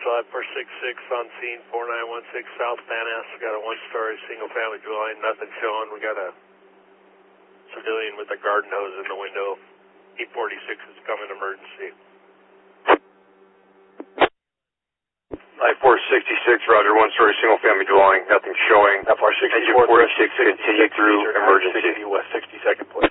Central, 466 on scene, 4916 South Van Ness. We got a one-story single-family dwelling, nothing showing. We got a civilian with a garden hose in the window. E46 is coming, emergency. I-466, Roger, one-story single-family dwelling, nothing showing. I-466, Engine 46, continue through emergency. West 62nd, please.